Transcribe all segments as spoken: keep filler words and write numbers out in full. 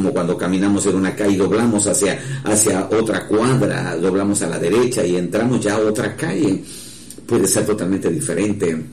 como cuando caminamos en una calle y doblamos hacia, hacia otra cuadra, doblamos a la derecha y entramos ya a otra calle. Puede ser totalmente diferente.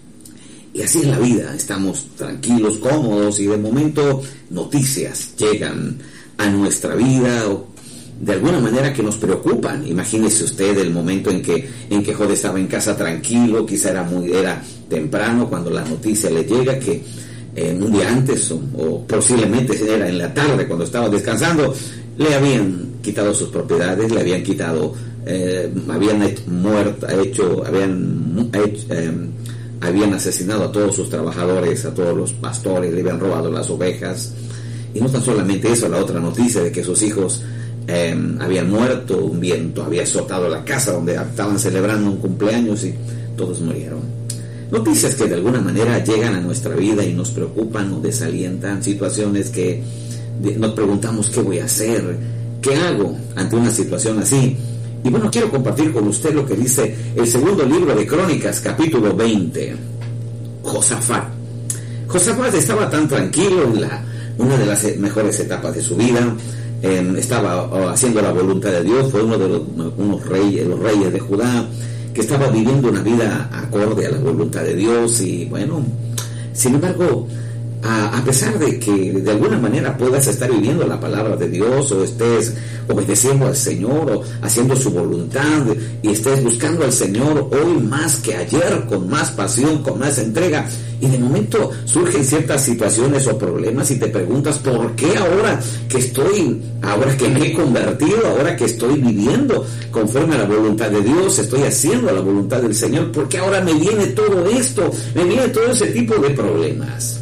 Y así es la vida, estamos tranquilos, cómodos, y de momento noticias llegan a nuestra vida de alguna manera que nos preocupan. Imagínese usted el momento en que en que Job estaba en casa tranquilo, quizá era muy era temprano cuando la noticia le llega que eh, un día antes o, o posiblemente era en la tarde cuando estaba descansando, le habían quitado sus propiedades, le habían quitado, eh, habían hecho, muerto, hecho, habían hecho, eh, habían asesinado a todos sus trabajadores, a todos los pastores, le habían robado las ovejas. Y no tan solamente eso, la otra noticia de que sus hijos Eh, habían muerto, un viento había azotado la casa donde estaban celebrando un cumpleaños y todos murieron. Noticias que de alguna manera llegan a nuestra vida y nos preocupan, nos desalientan, situaciones que nos preguntamos qué voy a hacer, qué hago ante una situación así. Y bueno, quiero compartir con usted lo que dice el segundo libro de Crónicas, capítulo veinte. Josafat. Josafat estaba tan tranquilo en la, una de las mejores etapas de su vida. Eh, estaba haciendo la voluntad de Dios, fue uno de los, unos reyes, los reyes de Judá, que estaba viviendo una vida acorde a la voluntad de Dios. Y bueno, sin embargo, a, a pesar de que de alguna manera puedas estar viviendo la palabra de Dios, o estés obedeciendo al Señor, o haciendo su voluntad, y estés buscando al Señor hoy más que ayer, con más pasión, con más entrega, y de momento surgen ciertas situaciones o problemas y te preguntas ¿por qué ahora que estoy, ahora que me he convertido, ahora que estoy viviendo conforme a la voluntad de Dios, estoy haciendo la voluntad del Señor, por qué ahora me viene todo esto, me viene todo ese tipo de problemas?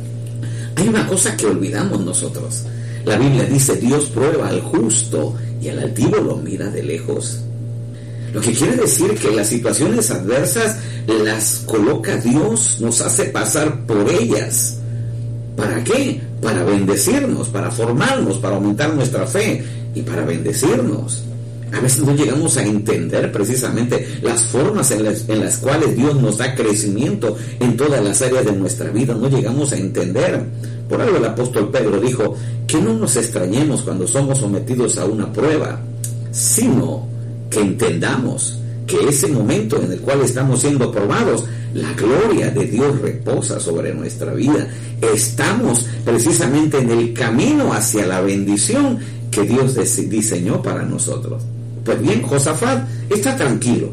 Hay una cosa que olvidamos nosotros. La Biblia dice, Dios prueba al justo y al altivo lo mira de lejos. Lo que quiere decir que las situaciones adversas las coloca Dios, nos hace pasar por ellas. ¿Para qué? Para bendecirnos, para formarnos, para aumentar nuestra fe y para bendecirnos. A veces no llegamos a entender precisamente las formas en las, en las cuales Dios nos da crecimiento en todas las áreas de nuestra vida. No llegamos a entender. Por algo el apóstol Pedro dijo que no nos extrañemos cuando somos sometidos a una prueba, sino que entendamos que ese momento en el cual estamos siendo probados, la gloria de Dios reposa sobre nuestra vida. Estamos precisamente en el camino hacia la bendición que Dios diseñó para nosotros. Pues bien, Josafat está tranquilo.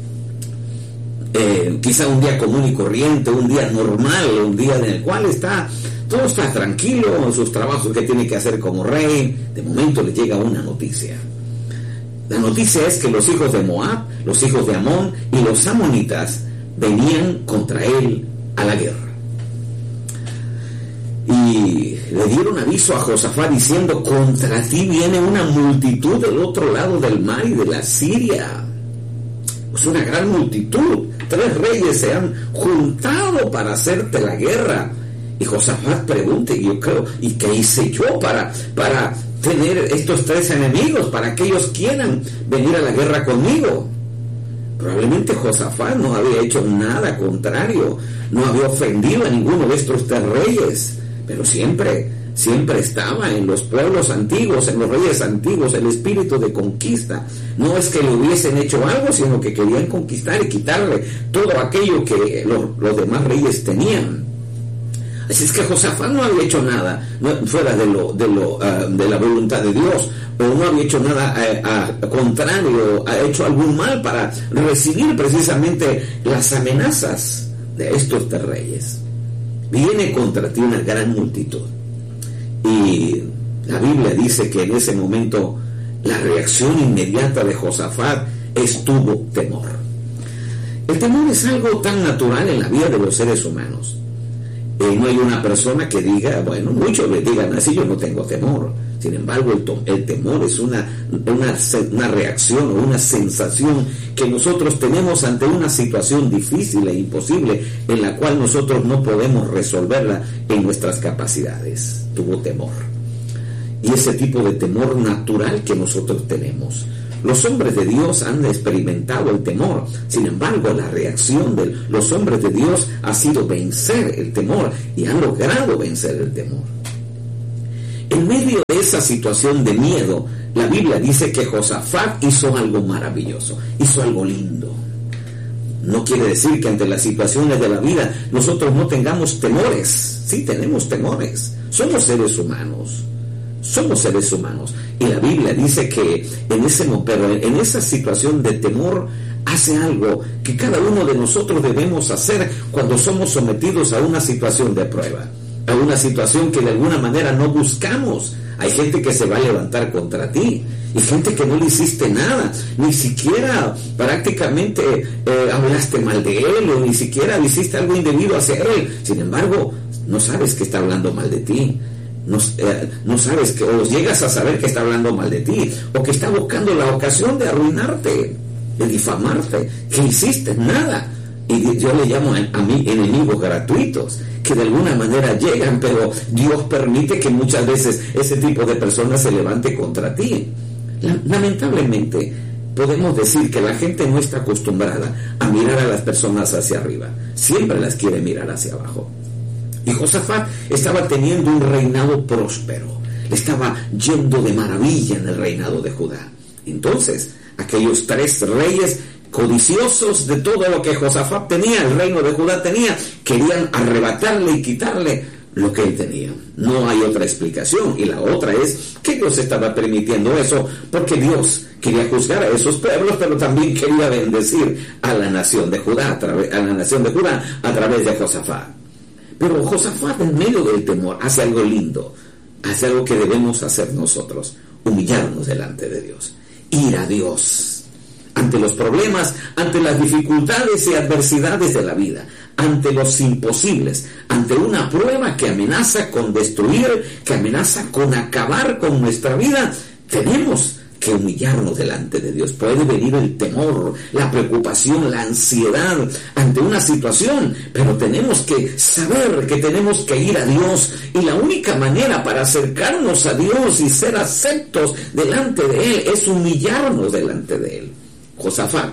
Eh, quizá un día común y corriente, un día normal, un día en el cual está, todo está tranquilo en sus trabajos que tiene que hacer como rey. De momento le llega una noticia. La noticia es que los hijos de Moab, los hijos de Amón y los amonitas venían contra él a la guerra. Y le dieron aviso a Josafat diciendo, contra ti viene una multitud del otro lado del mar y de la Siria. Es una gran multitud. Tres reyes se han juntado para hacerte la guerra. Y Josafat pregunta, y yo creo, ¿y qué hice yo para, para tener estos tres enemigos, para que ellos quieran venir a la guerra conmigo? Probablemente Josafat no había hecho nada contrario, no había ofendido a ninguno de estos tres reyes, pero siempre, siempre estaba en los pueblos antiguos, en los reyes antiguos, el espíritu de conquista. No es que le hubiesen hecho algo, sino que querían conquistar y quitarle todo aquello que los, los demás reyes tenían. Así es que Josafat no había hecho nada no, fuera de lo, de lo uh, de la voluntad de Dios, o no había hecho nada uh, uh, contrario, ha hecho algún mal para recibir precisamente las amenazas de estos tres reyes. Viene contra ti una gran multitud, y la Biblia dice que en ese momento la reacción inmediata de Josafat estuvo temor. El temor es algo tan natural en la vida de los seres humanos. Eh, no hay una persona que diga, bueno, muchos le digan así, yo no tengo temor. Sin embargo, el, to- el temor es una, una, una reacción o una sensación que nosotros tenemos ante una situación difícil e imposible en la cual nosotros no podemos resolverla en nuestras capacidades. Tuvo temor. Y ese tipo de temor natural que nosotros tenemos. Los hombres de Dios han experimentado el temor. Sin embargo, la reacción de los hombres de Dios ha sido vencer el temor y han logrado vencer el temor. En medio de esa situación de miedo, la Biblia dice que Josafat hizo algo maravilloso, hizo algo lindo. No quiere decir que ante las situaciones de la vida nosotros no tengamos temores. Sí, tenemos temores. Somos seres humanos. Somos seres humanos. Y la Biblia dice que en ese, pero en esa situación de temor hace algo que cada uno de nosotros debemos hacer cuando somos sometidos a una situación de prueba, a una situación que de alguna manera no buscamos. Hay gente que se va a levantar contra ti y gente que no le hiciste nada, ni siquiera prácticamente eh, hablaste mal de él o ni siquiera le hiciste algo indebido hacia él. Sin embargo, no sabes que está hablando mal de ti. No, eh, no sabes que, o llegas a saber que está hablando mal de ti, o que está buscando la ocasión de arruinarte, de difamarte, que hiciste nada. Y yo le llamo a, a mí enemigos gratuitos, que de alguna manera llegan, pero Dios permite que muchas veces ese tipo de personas se levante contra ti. Lamentablemente podemos decir que la gente no está acostumbrada a mirar a las personas hacia arriba, siempre las quiere mirar hacia abajo. Y Josafat estaba teniendo un reinado próspero, le estaba yendo de maravilla en el reinado de Judá. Entonces, aquellos tres reyes codiciosos de todo lo que Josafat tenía, el reino de Judá tenía, querían arrebatarle y quitarle lo que él tenía. No hay otra explicación. Y la otra es que Dios estaba permitiendo eso porque Dios quería juzgar a esos pueblos, pero también quería bendecir a la nación de Judá, a, través, a la nación de Judá a través de Josafat. Pero Josafat, en medio del temor, hace algo lindo, hace algo que debemos hacer nosotros: humillarnos delante de Dios, ir a Dios ante los problemas, ante las dificultades y adversidades de la vida, ante los imposibles, ante una prueba que amenaza con destruir, que amenaza con acabar con nuestra vida. Tenemos que humillarnos delante de Dios. Puede venir el temor, la preocupación, la ansiedad ante una situación, pero tenemos que saber que tenemos que ir a Dios, y la única manera para acercarnos a Dios y ser aceptos delante de Él es humillarnos delante de Él. Josafat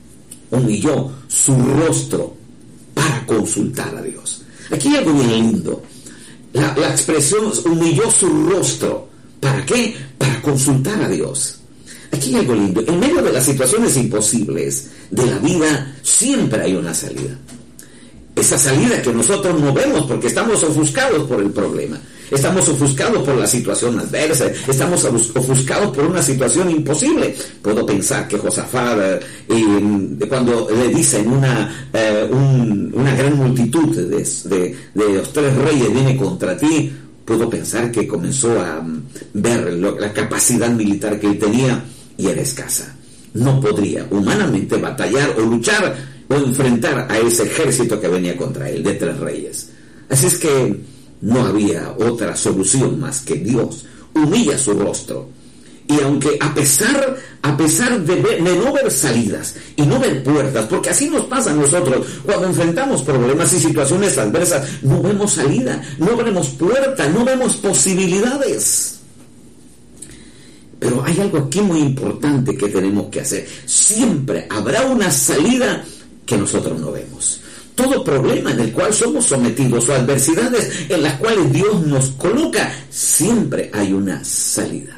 humilló su rostro para consultar a Dios. Aquí hay algo bien lindo. La, la expresión humilló su rostro. ¿Para qué? Para consultar a Dios. Aquí hay algo lindo. En medio de las situaciones imposibles de la vida, siempre hay una salida. Esa salida que nosotros no vemos porque estamos ofuscados por el problema. Estamos ofuscados por la situación adversa. Estamos ofuscados por una situación imposible. Puedo pensar que Josafat, eh, cuando le dicen una, eh, un, una gran multitud de, de, de los tres reyes viene contra ti, puedo pensar que comenzó a ver lo, la capacidad militar que él tenía y era escasa. No podría humanamente batallar o luchar o enfrentar a ese ejército que venía contra él, de tres reyes. Así es que no había otra solución más que Dios humilla su rostro. Y aunque a pesar, a pesar de, ver, de no ver salidas y no ver puertas, porque así nos pasa a nosotros cuando enfrentamos problemas y situaciones adversas, no vemos salida, no vemos puerta, no vemos posibilidades. Pero hay algo aquí muy importante que tenemos que hacer. Siempre habrá una salida que nosotros no vemos. Todo problema en el cual somos sometidos o adversidades en las cuales Dios nos coloca, siempre hay una salida.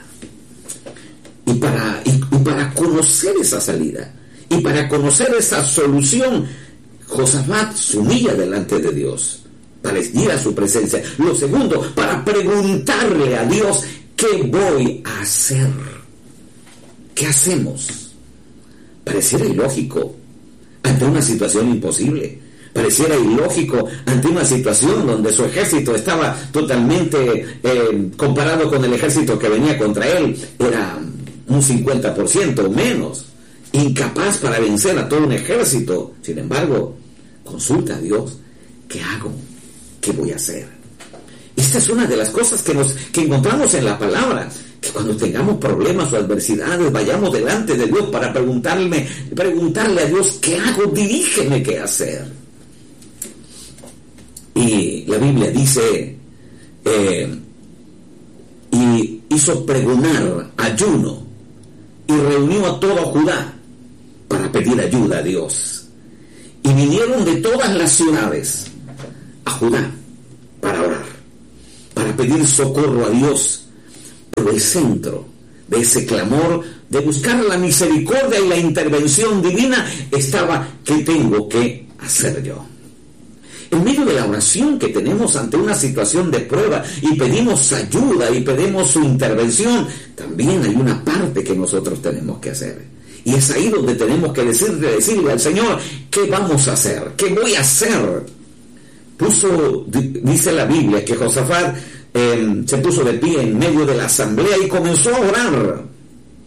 Y para, y, y para conocer esa salida, y para conocer esa solución, Josafat se humilla delante de Dios, para ir a su presencia. Lo segundo, para preguntarle a Dios, ¿qué voy a hacer? ¿Qué hacemos? Pareciera ilógico ante una situación imposible. Pareciera ilógico ante una situación donde su ejército estaba totalmente eh, comparado con el ejército que venía contra él, era un cincuenta por ciento o menos, incapaz para vencer a todo un ejército. Sin embargo, consulta a Dios: ¿qué hago? ¿Qué voy a hacer? Esta es una de las cosas que, nos, que encontramos en la palabra, que cuando tengamos problemas o adversidades, vayamos delante de Dios para preguntarle, preguntarle a Dios: ¿qué hago? Dirígeme qué hacer. Y la Biblia dice, eh, y hizo pregonar ayuno y reunió a todo Judá para pedir ayuda a Dios. Y vinieron de todas las ciudades a Judá para orar, para pedir socorro a Dios, Pero el centro de ese clamor de buscar la misericordia y la intervención divina estaba: ¿qué tengo que hacer yo? En medio de la oración que tenemos ante una situación de prueba y pedimos ayuda y pedimos su intervención, también hay una parte que nosotros tenemos que hacer. Y es ahí donde tenemos que decirle, decirle al Señor: ¿qué vamos a hacer? ¿Qué voy a hacer? Puso, dice la Biblia, que Josafat eh, se puso de pie en medio de la asamblea y comenzó a orar.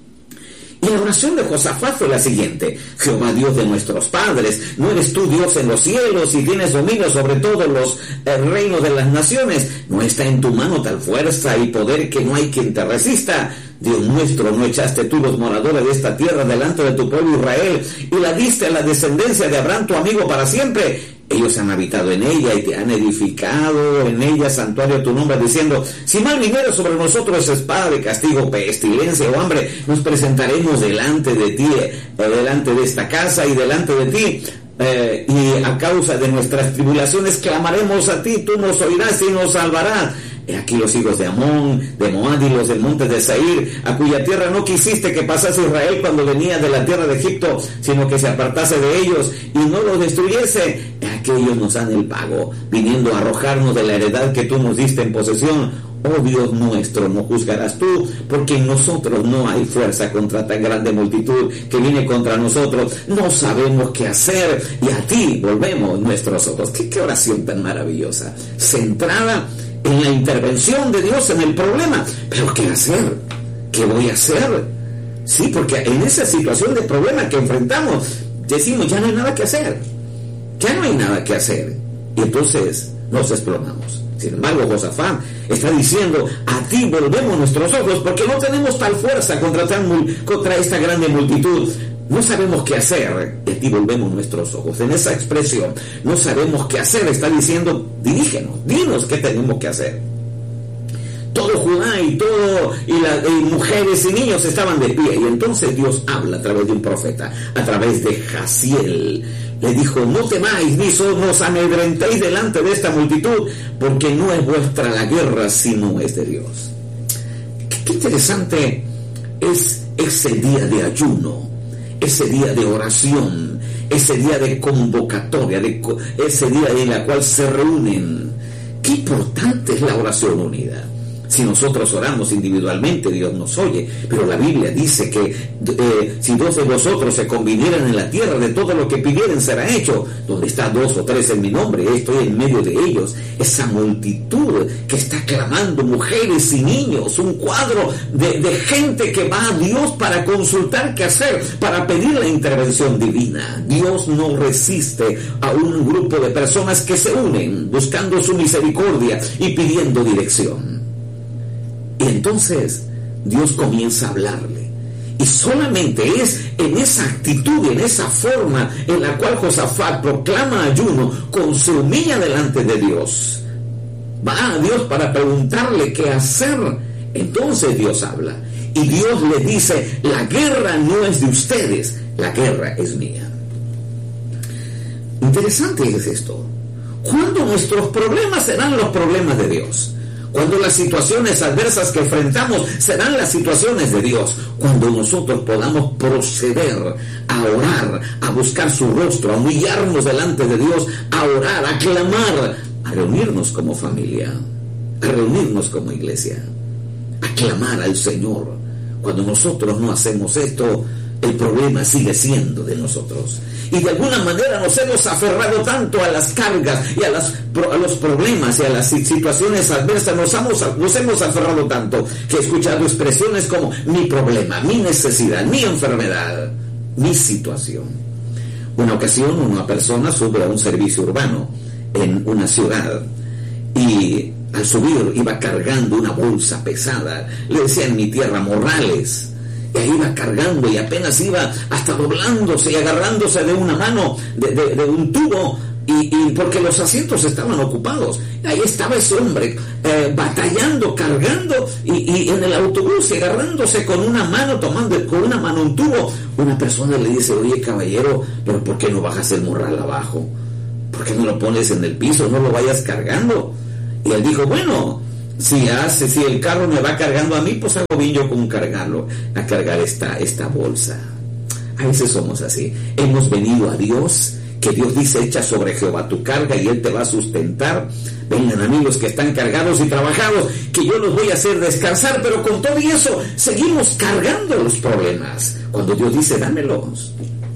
Y la oración de Josafat fue la siguiente: Jehová Dios de nuestros padres, ¿no eres tú Dios en los cielos y tienes dominio sobre todos los eh, reinos de las naciones? ¿No está en tu mano tal fuerza y poder que no hay quien te resista? Dios nuestro, ¿no echaste tú los moradores de esta tierra delante de tu pueblo Israel y la diste a la descendencia de Abraham tu amigo para siempre? Ellos han habitado en ella y te han edificado en ella santuario a tu nombre, diciendo: si mal viniera sobre nosotros es espada de castigo, pestilencia o hambre, nos presentaremos delante de ti, eh, delante de esta casa y delante de ti, eh, y a causa de nuestras tribulaciones clamaremos a ti, tú nos oirás y nos salvarás. He aquí los hijos de Amón, de Moab y los del monte de Seir, a cuya tierra no quisiste que pasase Israel cuando venía de la tierra de Egipto, sino que se apartase de ellos y no los destruyese. He aquí ellos nos dan el pago, viniendo a arrojarnos de la heredad que tú nos diste en posesión. Oh Dios nuestro, no juzgarás tú, porque en nosotros no hay fuerza contra tan grande multitud que viene contra nosotros. No sabemos qué hacer y a ti volvemos nuestros ojos. ¿Qué, qué oración tan maravillosa, centrada en la intervención de Dios en el problema? Pero ¿qué hacer? ¿Qué voy a hacer? Sí, porque en esa situación de problema que enfrentamos, decimos: ya no hay nada que hacer, ya no hay nada que hacer, y entonces nos desplomamos. Sin embargo, Josafat está diciendo: a ti volvemos nuestros ojos, porque no tenemos tal fuerza contra, tan, contra esta grande multitud. No sabemos qué hacer, y a ti volvemos nuestros ojos. En esa expresión, no sabemos qué hacer, está diciendo: dirígenos, dinos qué tenemos que hacer. Todo Judá y todo, y, la, y mujeres y niños estaban de pie, y entonces Dios habla a través de un profeta, a través de Jaziel. Le dijo: no temáis, ni os amedrentéis delante de esta multitud, porque no es vuestra la guerra, sino es de Dios. Qué, qué interesante es ese día de ayuno, ese día de oración, ese día de convocatoria, de, ese día en el cual se reúnen. Qué importante es la oración unida. Si nosotros oramos individualmente, Dios nos oye, pero la Biblia dice que eh, si dos de vosotros se convinieran en la tierra, de todo lo que pidieren será hecho. Donde está dos o tres en mi nombre, estoy en medio de ellos. Esa multitud que está clamando, mujeres y niños, un cuadro de, de gente que va a Dios para consultar qué hacer, para pedir la intervención divina. Dios no resiste a un grupo de personas que se unen buscando su misericordia y pidiendo dirección. Y entonces Dios comienza a hablarle. Y solamente es en esa actitud, en esa forma en la cual Josafat proclama ayuno, con se humilla delante de Dios, va a Dios para preguntarle qué hacer. Entonces Dios habla. Y Dios le dice: la guerra no es de ustedes, la guerra es mía. Interesante es esto. ¿Cuándo nuestros problemas serán los problemas de Dios? Cuando las situaciones adversas que enfrentamos serán las situaciones de Dios. Cuando nosotros podamos proceder a orar, a buscar su rostro, a humillarnos delante de Dios, a orar, a clamar, a reunirnos como familia, a reunirnos como iglesia, a clamar al Señor. Cuando nosotros no hacemos esto, el problema sigue siendo de nosotros. Y de alguna manera nos hemos aferrado tanto a las cargas y a, las, a los problemas y a las situaciones adversas, nos hemos, nos hemos aferrado tanto que he escuchado expresiones como mi problema, mi necesidad, mi enfermedad, mi situación. Una ocasión una persona sube a un servicio urbano en una ciudad y al subir iba cargando una bolsa pesada. Le decían en mi tierra morrales. Y ahí iba cargando y apenas iba hasta doblándose y agarrándose de una mano, de, de, de un tubo, y, y porque los asientos estaban ocupados. Ahí estaba ese hombre eh, batallando, cargando, y, y en el autobús y agarrándose con una mano, tomando con una mano un tubo. Una persona le dice: oye caballero, pero ¿por qué no bajas el morral abajo? ¿Por qué no lo pones en el piso? No lo vayas cargando. Y él dijo: bueno, si hace, si el carro me va cargando a mí, pues hago bien yo con cargarlo, a cargar esta, esta bolsa. A veces somos así. Hemos venido a Dios, que Dios dice, echa sobre Jehová tu carga y Él te va a sustentar. Vengan a mí los que están cargados y trabajados, que yo los voy a hacer descansar, pero con todo y eso, seguimos cargando los problemas. Cuando Dios dice, dámelos,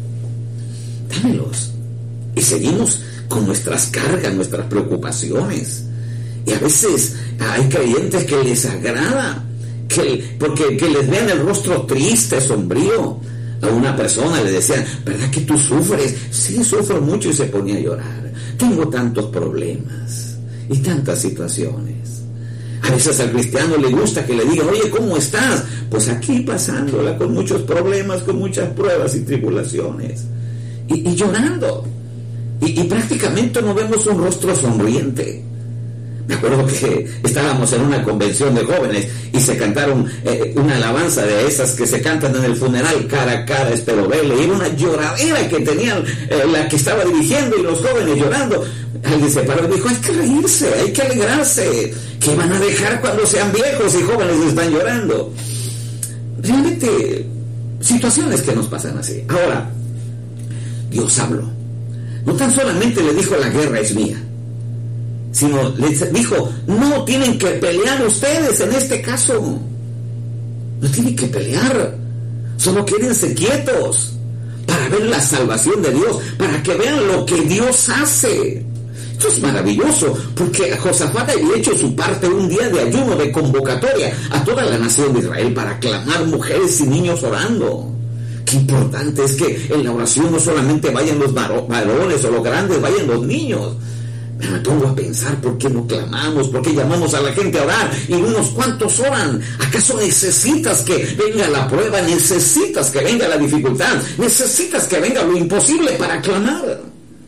dámelos. Y seguimos con nuestras cargas, nuestras preocupaciones. Y a veces hay creyentes que les agrada, que, porque que les vean el rostro triste, sombrío. A una persona le decían, ¿verdad que tú sufres? Sí, sufro mucho, y se ponía a llorar. Tengo tantos problemas y tantas situaciones. A veces al cristiano le gusta que le digan, oye, ¿cómo estás? Pues aquí pasándola, con muchos problemas, con muchas pruebas y tribulaciones. Y, y llorando. Y, y prácticamente no vemos un rostro sonriente. Me acuerdo que estábamos en una convención de jóvenes y se cantaron eh, una alabanza de esas que se cantan en el funeral, cara a cara espero verle, y era una lloradera que tenían eh, la que estaba dirigiendo y los jóvenes llorando. Alguien se paró y dijo, hay que reírse, hay que alegrarse, ¿qué van a dejar cuando sean viejos y jóvenes y están llorando? Realmente, situaciones que nos pasan así. Ahora, Dios habló. No tan solamente le dijo, la guerra es mía, sino les dijo, no tienen que pelear ustedes en este caso. No tienen que pelear. Solo quédense quietos para ver la salvación de Dios, para que vean lo que Dios hace. Esto es maravilloso, porque Josafat había hecho su parte, un día de ayuno, de convocatoria a toda la nación de Israel para clamar, mujeres y niños orando. Qué importante es que en la oración no solamente vayan los varones o los grandes, vayan los niños. Me pongo a pensar, ¿por qué no clamamos? ¿Por qué llamamos a la gente a orar? Y unos cuantos oran. ¿Acaso necesitas que venga la prueba? ¿Necesitas que venga la dificultad? ¿Necesitas que venga lo imposible para clamar?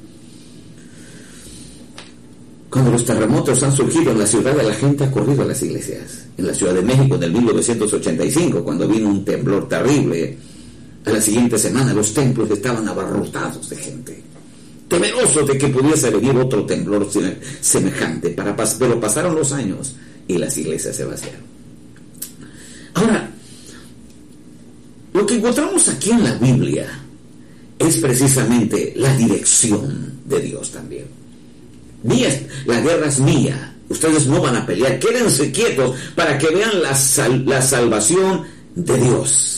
Cuando los terremotos han surgido en la ciudad, la gente ha corrido a las iglesias. En la Ciudad de México, en el mil novecientos ochenta y cinco, cuando vino un temblor terrible, a la siguiente semana los templos estaban abarrotados de gente, temerosos de que pudiese venir otro temblor semejante, para pas- pero pasaron los años y las iglesias se vaciaron. Ahora, lo que encontramos aquí en la Biblia es precisamente la dirección de Dios también. Mía, la guerra es mía, ustedes no van a pelear, quédense quietos para que vean la, sal- la salvación de Dios.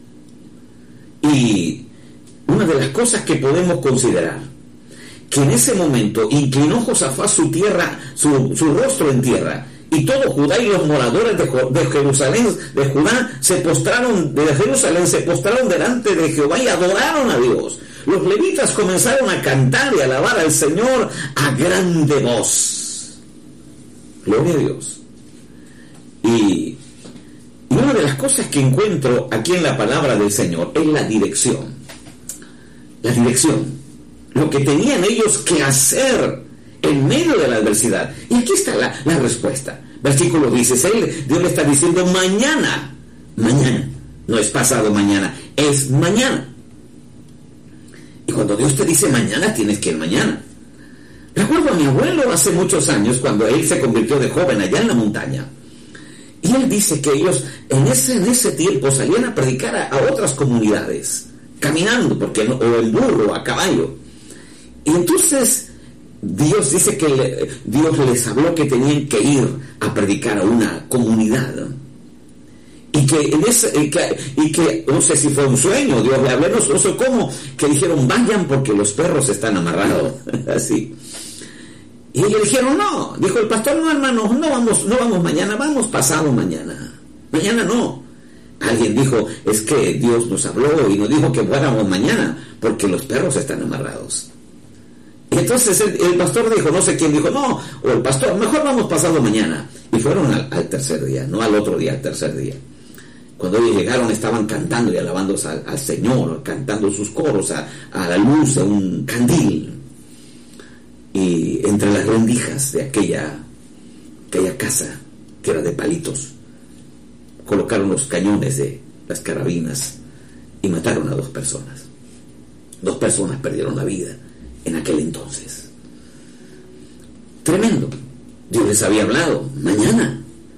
Y una de las cosas que podemos considerar, que en ese momento inclinó Josafat su tierra, su, su rostro en tierra, y todo Judá y los moradores de, de Jerusalén, de Judá, se postraron, de Jerusalén, se postraron delante de Jehová y adoraron a Dios. Los levitas comenzaron a cantar y a alabar al Señor a grande voz. Gloria a Dios. Y, y una de las cosas que encuentro aquí en la palabra del Señor es la dirección. La dirección. Lo que tenían ellos que hacer en medio de la adversidad. Y aquí está la, la respuesta. Versículo dieciséis, Dios le está diciendo mañana, mañana, no es pasado mañana, es mañana. Y cuando Dios te dice mañana, tienes que ir mañana. Recuerdo a mi abuelo hace muchos años, cuando él se convirtió de joven allá en la montaña. Y él dice que ellos en ese, en ese tiempo salían a predicar a, a otras comunidades, caminando, porque no, o en burro, a caballo. Y entonces Dios dice que le, Dios les habló que tenían que ir a predicar a una comunidad. Y que, en ese, y, que, y que no sé si fue un sueño, Dios le habló, no sé cómo, que dijeron vayan porque los perros están amarrados. Así. Y ellos dijeron no, dijo el pastor, no hermano, no vamos, no vamos mañana, vamos pasado mañana. Mañana no. Alguien dijo, es que Dios nos habló y nos dijo que fuéramos mañana porque los perros están amarrados. Y entonces el, el pastor dijo, no sé quién dijo, no, o el pastor, mejor vamos pasado mañana. Y fueron al, al tercer día, no al otro día, al tercer día. Cuando ellos llegaron estaban cantando y alabando al, al Señor, cantando sus coros a, a la luz de un candil. Y entre las rendijas de aquella, aquella casa, que era de palitos, colocaron los cañones de las carabinas y mataron a dos personas. Dos personas perdieron la vida en aquel entonces. Tremendo. Dios les había hablado, mañana,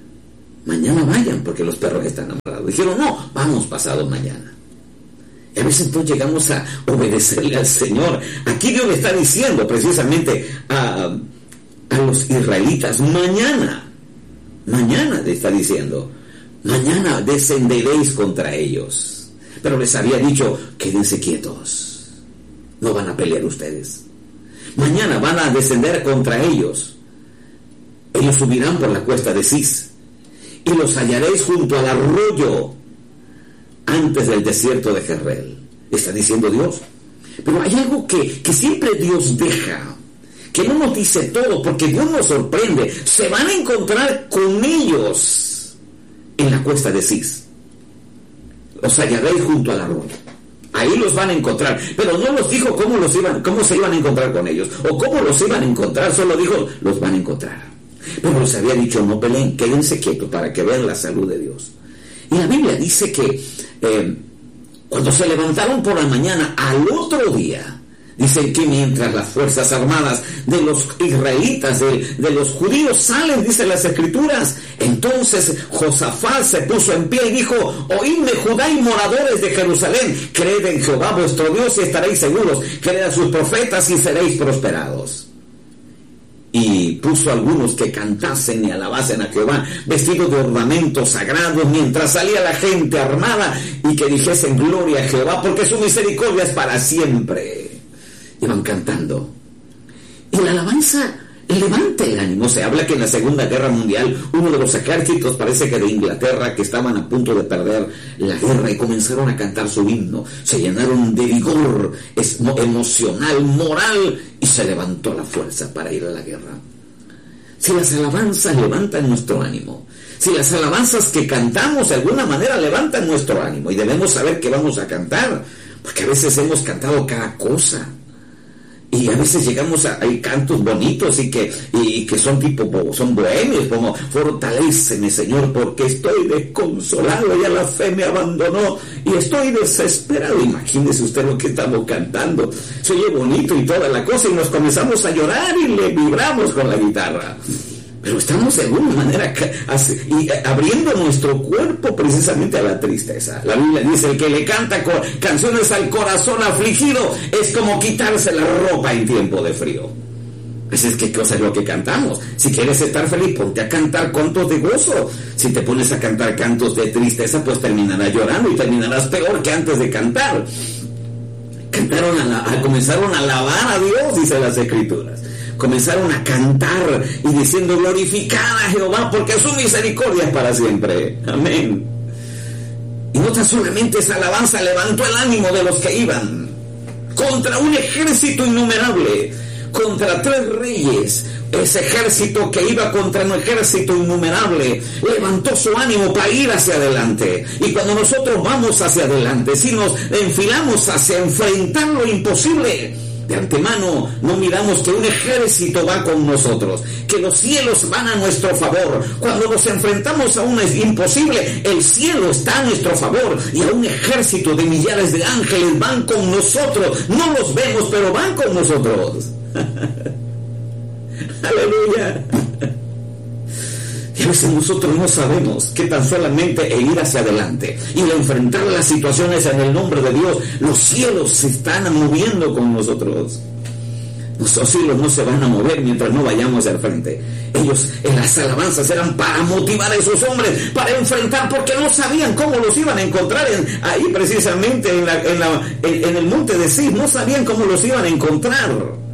mañana, porque los perros están amarrados. Dijeron, no, vamos pasado mañana. Y a veces entonces llegamos a obedecerle al Señor. Aquí Dios le está diciendo precisamente a, a los israelitas, mañana, mañana le está diciendo, mañana descenderéis contra ellos. Pero les había dicho, quédense quietos, no van a pelear ustedes. Mañana van a descender contra ellos. Ellos subirán por la cuesta de Cis y los hallaréis junto al arroyo antes del desierto de Jezreel. Está diciendo Dios. Pero hay algo que, que siempre Dios deja, que no nos dice todo, porque Dios nos sorprende. Se van a encontrar con ellos en la cuesta de Cis. Los hallaréis junto al arroyo. Ahí los van a encontrar, pero no los dijo cómo los iban, cómo se iban a encontrar con ellos, o cómo los iban a encontrar, solo dijo, los van a encontrar. Pero les había dicho, no peleen, quédense quietos para que vean la salud de Dios. Y la Biblia dice que eh, cuando se levantaron por la mañana, al otro día, dicen que mientras las fuerzas armadas de los israelitas, de, de los judíos salen, dicen las escrituras, entonces Josafat se puso en pie y dijo, oídme Judá y moradores de Jerusalén, creed en Jehová vuestro Dios y estaréis seguros, creed a sus profetas y seréis prosperados. Y puso a algunos que cantasen y alabasen a Jehová, vestidos de ornamentos sagrados, mientras salía la gente armada, y que dijesen gloria a Jehová, porque su misericordia es para siempre. Iban cantando. Y la alabanza levanta el ánimo. Se habla que en la Segunda Guerra Mundial, uno de los ejércitos, parece que de Inglaterra, que estaban a punto de perder la guerra, y comenzaron a cantar su himno. Se llenaron de vigor emocional, moral, y se levantó la fuerza para ir a la guerra. Si las alabanzas levantan nuestro ánimo, si las alabanzas que cantamos de alguna manera levantan nuestro ánimo, y debemos saber que vamos a cantar, porque a veces hemos cantado cada cosa. Y a veces llegamos a, hay cantos bonitos y que, y que son tipo, son bohemios, como fortaléceme Señor, porque estoy desconsolado, ya la fe me abandonó y estoy desesperado. Imagínese usted lo que estamos cantando, se oye bonito y toda la cosa, y nos comenzamos a llorar y le vibramos con la guitarra. Pero estamos de alguna manera y abriendo nuestro cuerpo precisamente a la tristeza. La Biblia dice, el que le canta canciones al corazón afligido es como quitarse la ropa en tiempo de frío. Así es que, ¿qué cosa es lo que cantamos? Si quieres estar feliz, ponte a cantar cantos de gozo. Si te pones a cantar cantos de tristeza, pues terminarás llorando y terminarás peor que antes de cantar. Cantaron a, la, a comenzaron a alabar a Dios, dice las Escrituras. Comenzaron a cantar y diciendo, glorificad a Jehová, porque su misericordia es para siempre. Amén. Y no tan solamente esa alabanza levantó el ánimo de los que iban contra un ejército innumerable, contra tres reyes. Ese ejército que iba contra un ejército innumerable levantó su ánimo para ir hacia adelante. Y cuando nosotros vamos hacia adelante, si nos enfilamos hacia enfrentar lo imposible, de antemano no miramos que un ejército va con nosotros, que los cielos van a nuestro favor. Cuando nos enfrentamos a un imposible, el cielo está a nuestro favor, y a un ejército de millares de ángeles van con nosotros. No los vemos, pero van con nosotros. Aleluya. Y a veces nosotros no sabemos que tan solamente el ir hacia adelante y el enfrentar las situaciones en el nombre de Dios, los cielos se están moviendo con nosotros. Nuestros cielos no se van a mover mientras no vayamos al frente. Ellos en las alabanzas eran para motivar a esos hombres, para enfrentar, porque no sabían cómo los iban a encontrar en, ahí precisamente en, la, en, la, en, en el monte de Cis. No sabían cómo los iban a encontrar.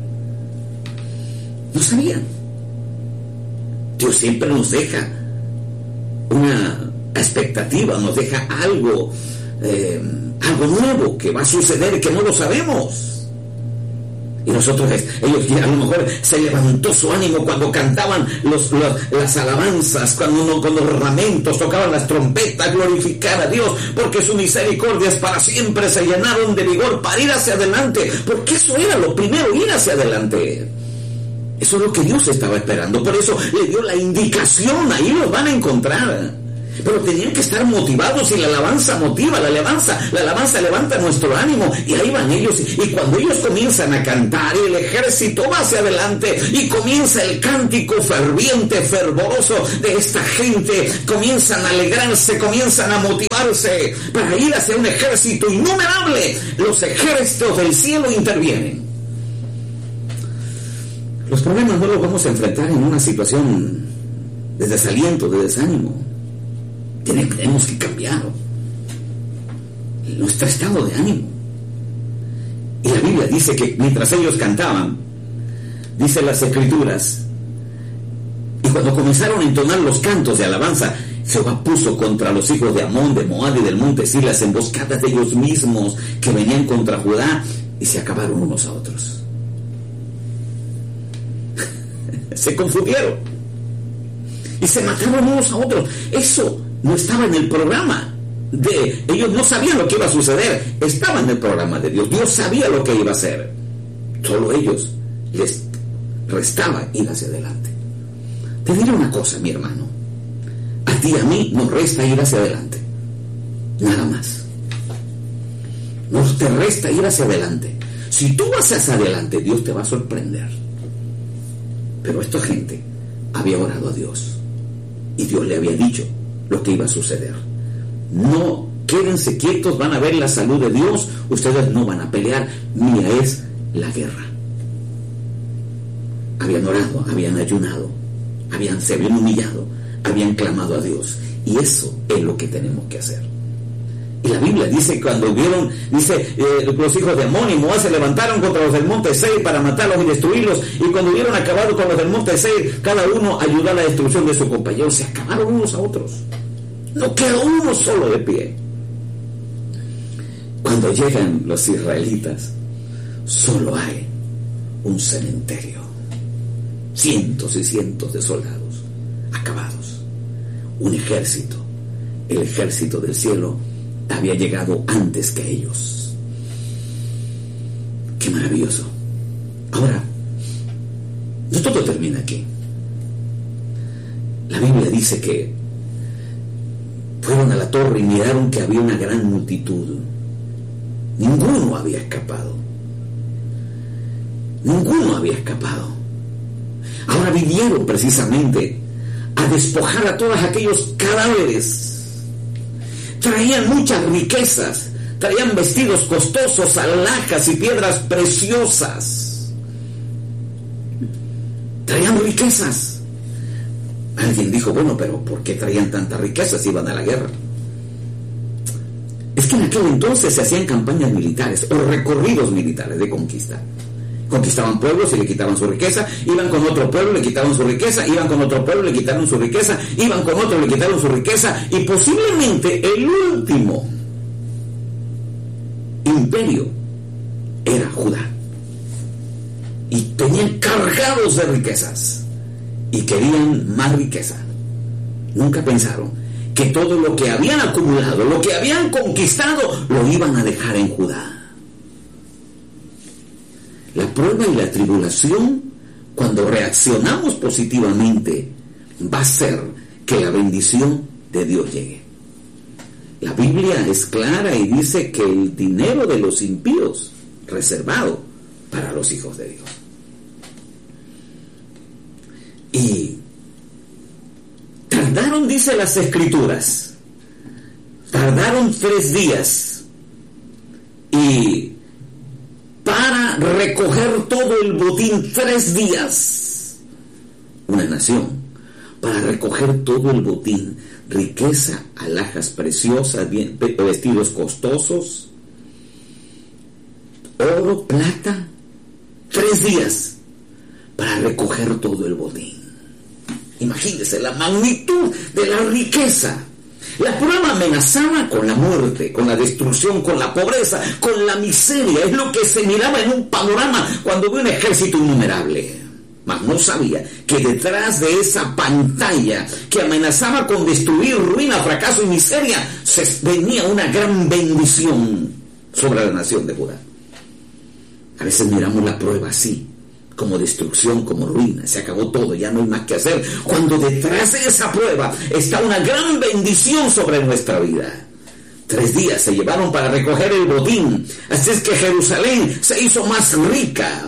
No sabían. Dios siempre nos deja una expectativa, nos deja algo, eh, algo nuevo que va a suceder, que no lo sabemos. Y nosotros, ellos a lo mejor se levantó su ánimo cuando cantaban los, los, las alabanzas, cuando, uno, cuando los ornamentos tocaban las trompetas, glorificar a Dios, porque su misericordia es para siempre. Se llenaron de vigor para ir hacia adelante, porque eso era lo primero, ir hacia adelante. Eso es lo que Dios estaba esperando. Por eso le dio la indicación, ahí los van a encontrar. Pero tenían que estar motivados, y la alabanza motiva, la alabanza, la alabanza levanta nuestro ánimo, y ahí van ellos, y cuando ellos comienzan a cantar, y el ejército va hacia adelante, y comienza el cántico ferviente, fervoroso de esta gente, comienzan a alegrarse, comienzan a motivarse para ir hacia un ejército innumerable. Los ejércitos del cielo intervienen. Los problemas no los vamos a enfrentar en una situación de desaliento, de desánimo. Tenemos que cambiar nuestro estado de ánimo. Y la Biblia dice que mientras ellos cantaban, dice las Escrituras, y cuando comenzaron a entonar los cantos de alabanza, Jehová puso contra los hijos de Amón, de Moab y del monte Sir las emboscadas de ellos mismos que venían contra Judá, y se acabaron unos a otros. Se confundieron y se mataron unos a otros. Eso no estaba en el programa de ellos, no sabían lo que iba a suceder. Estaba en el programa de Dios. Dios sabía lo que iba a hacer. Solo ellos les restaba ir hacia adelante. Te diré una cosa, mi hermano, a ti y a mí nos resta ir hacia adelante, nada más. Nos te resta ir hacia adelante. Si tú vas hacia adelante, Dios te va a sorprender. Pero esta gente había orado a Dios, y Dios le había dicho lo que iba a suceder. No quédense quietos, van a ver la salud de Dios, ustedes no van a pelear, mía es la guerra. Habían orado, habían ayunado, habían, se habían humillado, habían clamado a Dios, y eso es lo que tenemos que hacer. Y la Biblia dice, cuando vieron, dice, eh, los hijos de Amón y Moab se levantaron contra los del monte Seir para matarlos y destruirlos, y cuando hubieron acabado con los del monte Seir, cada uno ayudó a la destrucción de su compañero. Se acabaron unos a otros, no quedó uno solo de pie. Cuando llegan los israelitas, solo hay un cementerio, cientos y cientos de soldados acabados. Un ejército, el ejército del cielo, había llegado antes que ellos. ¡Qué maravilloso! Ahora, no todo termina aquí. La Biblia dice que fueron a la torre y miraron que había una gran multitud. Ninguno había escapado. Ninguno había escapado. Ahora vinieron precisamente a despojar a todos aquellos cadáveres. Traían muchas riquezas, traían vestidos costosos, alhajas y piedras preciosas. Traían riquezas. Alguien dijo, bueno, pero ¿por qué traían tantas riquezas si iban a la guerra? Es que en aquel entonces se hacían campañas militares o recorridos militares de conquista. Conquistaban pueblos y le quitaban su riqueza, iban con otro pueblo, le quitaban su riqueza, iban con otro pueblo, le quitaron su riqueza, iban con otro, le quitaron su riqueza, y posiblemente el último imperio era Judá. Y tenían cargados de riquezas y querían más riqueza. Nunca pensaron que todo lo que habían acumulado, lo que habían conquistado, lo iban a dejar en Judá. La prueba y la tribulación, cuando reaccionamos positivamente, va a ser que la bendición de Dios llegue. La Biblia es clara y dice que el dinero de los impíos, reservado para los hijos de Dios. Y tardaron, dice las Escrituras, tardaron tres días y para recoger todo el botín, tres días. Una nación, para recoger todo el botín, riqueza, alhajas preciosas, bien, vestidos costosos, oro, plata, tres días para recoger todo el botín. Imagínense la magnitud de la riqueza. La prueba amenazaba con la muerte, con la destrucción, con la pobreza, con la miseria. Es lo que se miraba en un panorama cuando vio un ejército innumerable. Mas no sabía que detrás de esa pantalla que amenazaba con destruir, ruina, fracaso y miseria, se venía una gran bendición sobre la nación de Judá. A veces miramos la prueba así, como destrucción, como ruina. Se acabó todo, ya no hay más que hacer. Cuando detrás de esa prueba está una gran bendición sobre nuestra vida. Tres días se llevaron para recoger el botín. Así es que Jerusalén se hizo más rica.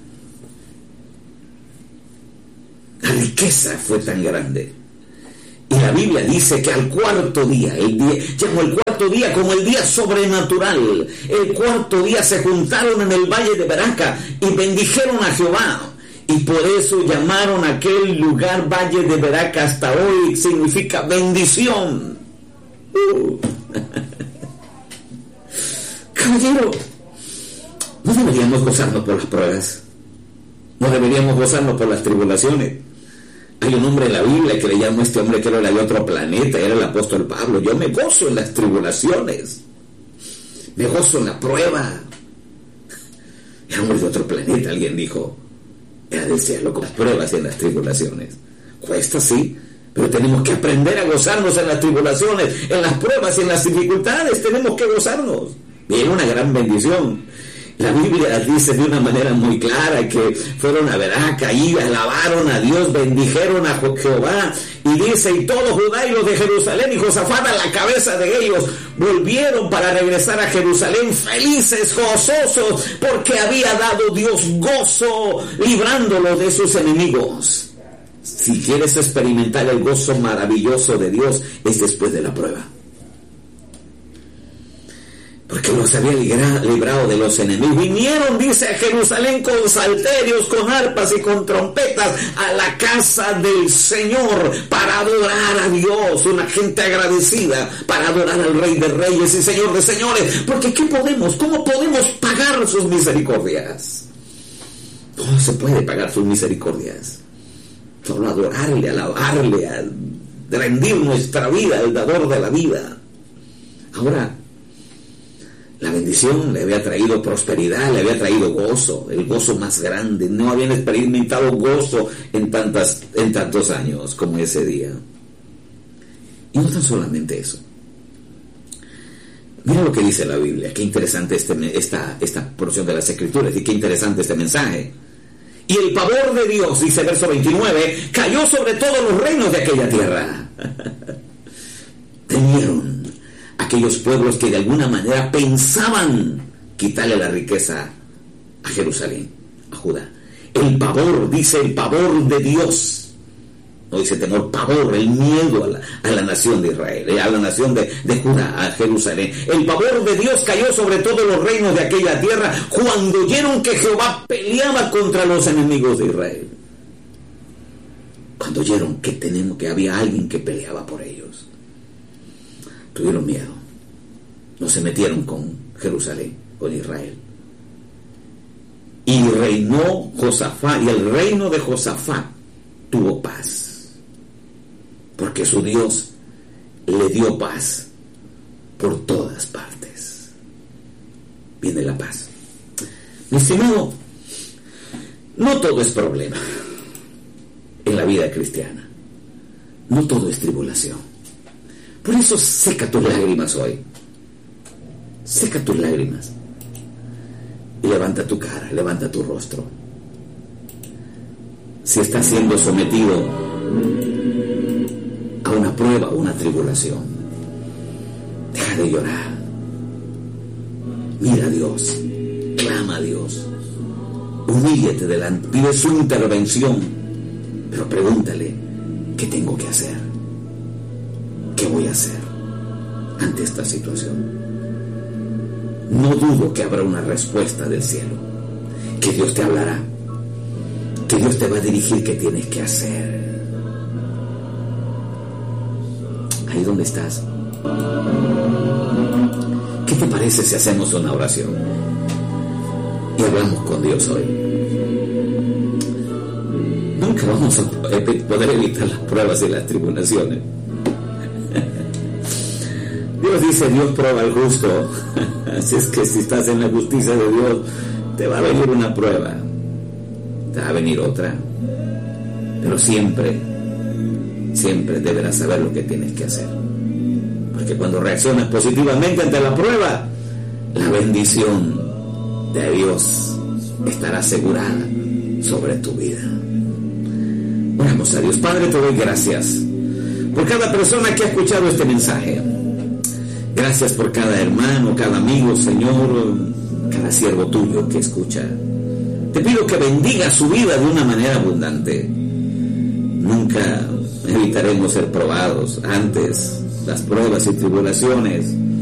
La riqueza fue tan grande. Y la Biblia dice que al cuarto día, el día, llamó el cuarto día como el día sobrenatural. El cuarto día se juntaron en el valle de Beraca y bendijeron a Jehová. Y por eso llamaron aquel lugar Valle de Beraca hasta hoy, significa bendición. Uh. Caballero, no deberíamos gozarnos por las pruebas. No deberíamos gozarnos por las tribulaciones. Hay un hombre en la Biblia que le llama a este hombre que era de otro planeta, era el apóstol Pablo. Yo me gozo en las tribulaciones, me gozo en la prueba. Era hombre de otro planeta, alguien dijo. Era del cielo con las pruebas y en las tribulaciones. Cuesta, sí, pero tenemos que aprender a gozarnos en las tribulaciones, en las pruebas y en las dificultades. Tenemos que gozarnos. Viene una gran bendición. La Biblia dice de una manera muy clara que fueron a Beraca y alabaron a Dios, bendijeron a Jehová, y dice, y todo Judá y los de Jerusalén y Josafat a la cabeza de ellos volvieron para regresar a Jerusalén felices, gozosos, porque había dado Dios gozo librándolos de sus enemigos. Si quieres experimentar el gozo maravilloso de Dios, es después de la prueba. Porque los había librado de los enemigos. Vinieron, dice, a Jerusalén con salterios, con arpas y con trompetas a la casa del Señor para adorar a Dios. Una gente agradecida para adorar al Rey de Reyes y Señor de Señores. Porque ¿qué podemos? ¿Cómo podemos pagar sus misericordias? No se puede pagar sus misericordias. Solo adorarle, alabarle, a rendir nuestra vida al dador de la vida. Ahora, la bendición le había traído prosperidad, le había traído gozo, el gozo más grande. No habían experimentado gozo en, tantas, en tantos años como ese día. Y no tan solamente eso. Mira lo que dice la Biblia, qué interesante este, esta, esta porción de las Escrituras, y qué interesante este mensaje. Y el pavor de Dios, dice verso veintinueve, cayó sobre todos los reinos de aquella tierra. Temieron aquellos pueblos que de alguna manera pensaban quitarle la riqueza a Jerusalén, a Judá. El pavor, dice el pavor de Dios. No dice temor, pavor, el miedo a la, a la nación de Israel, a la nación de, de Judá, a Jerusalén. El pavor de Dios cayó sobre todos los reinos de aquella tierra cuando oyeron que Jehová peleaba contra los enemigos de Israel. Cuando oyeron que, tenemos, que había alguien que peleaba por ellos, tuvieron miedo. No se metieron con Jerusalén, con Israel. Y reinó Josafat, y el reino de Josafat tuvo paz, porque su Dios le dio paz por todas partes. Viene la paz. Mi estimado, no todo es problema en la vida cristiana. No todo es tribulación. Por eso seca tus lágrimas hoy. Seca tus lágrimas. Y levanta tu cara, levanta tu rostro. Si estás siendo sometido a una prueba o una tribulación, deja de llorar. Mira a Dios, clama a Dios, humíllate delante, pide su intervención, pero pregúntale, ¿qué tengo que hacer? ¿Qué voy a hacer ante esta situación? No dudo que habrá una respuesta del cielo, que Dios te hablará, que Dios te va a dirigir qué tienes que hacer. Ahí donde estás, ¿qué te parece si hacemos una oración y hablamos con Dios hoy? Nunca vamos a poder evitar las pruebas y las tribulaciones. Dios dice, Dios prueba al justo. Así es que si estás en la justicia de Dios, te va a venir una prueba, te va a venir otra, pero siempre, siempre deberás saber lo que tienes que hacer. Porque cuando reaccionas positivamente ante la prueba, la bendición de Dios estará asegurada sobre tu vida. Oramos a Dios. Padre, te doy gracias por cada persona que ha escuchado este mensaje. Gracias por cada hermano, cada amigo, Señor, cada siervo tuyo que escucha. Te pido que bendiga su vida de una manera abundante. Nunca evitaremos ser probados. Antes, las pruebas y tribulaciones